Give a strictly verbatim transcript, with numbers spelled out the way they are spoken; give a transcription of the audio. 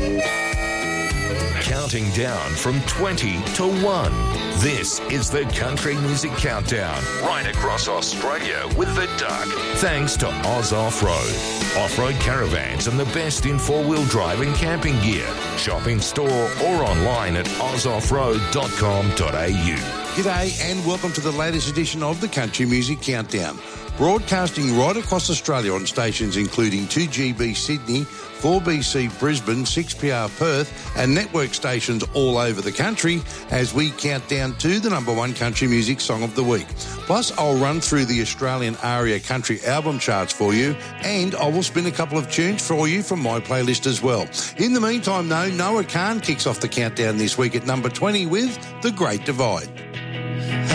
Counting down from twenty to one. This is the Country Music Countdown, right across Australia with the Duck. Thanks to Oz Off-Road. Off-road caravans and the best in four-wheel drive and camping gear. Shop in store or online at oz off road dot com dot a u. G'day and welcome to the latest edition of the Country Music Countdown. Broadcasting right across Australia on stations including two G B Sydney, four B C Brisbane, six P R Perth and network stations all over the country as we count down to the number one country music song of the week. Plus, I'll run through the Australian ARIA country album charts for you and I will spin a couple of tunes for you from my playlist as well. In the meantime, though, Noah Kahan kicks off the countdown this week at number twenty with The Great Divide.